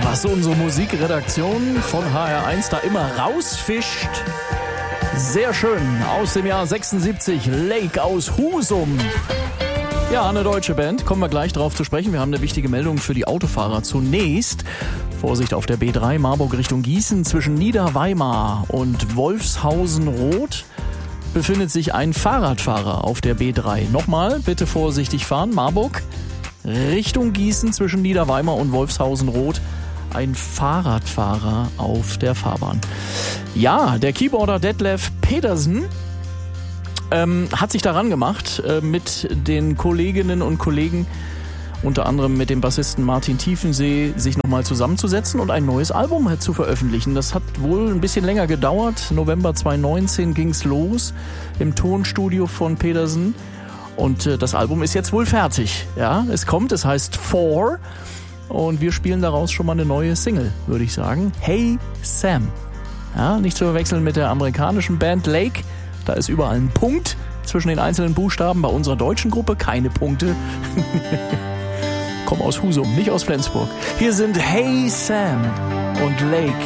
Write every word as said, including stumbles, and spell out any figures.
Was unsere Musikredaktion von H R eins da immer rausfischt. Sehr schön, aus dem Jahr sechsundsiebzig, Lake aus Husum. Ja, eine deutsche Band, kommen wir gleich drauf zu sprechen. Wir haben eine wichtige Meldung für die Autofahrer. Zunächst, Vorsicht auf der B drei, Marburg Richtung Gießen, zwischen Niederweimar und Wolfshausen-Roth befindet sich ein Fahrradfahrer auf der B drei. Nochmal, bitte vorsichtig fahren, Marburg Richtung Gießen zwischen Niederweimar und Wolfshausen-Roth. Ein Fahrradfahrer auf der Fahrbahn. Ja, der Keyboarder Detlef Pedersen ähm, hat sich daran gemacht, äh, mit den Kolleginnen und Kollegen, unter anderem mit dem Bassisten Martin Tiefensee, sich nochmal zusammenzusetzen und ein neues Album zu veröffentlichen. Das hat wohl ein bisschen länger gedauert. November zweitausendneunzehn ging's los im Tonstudio von Pedersen. Und äh, das Album ist jetzt wohl fertig. Ja, es kommt, es heißt Four. Und wir spielen daraus schon mal eine neue Single, würde ich sagen. Hey Sam. Ja, nicht zu verwechseln mit der amerikanischen Band Lake. Da ist überall ein Punkt zwischen den einzelnen Buchstaben. Bei unserer deutschen Gruppe keine Punkte. Komm aus Husum, nicht aus Flensburg. Hier sind Hey Sam und Lake.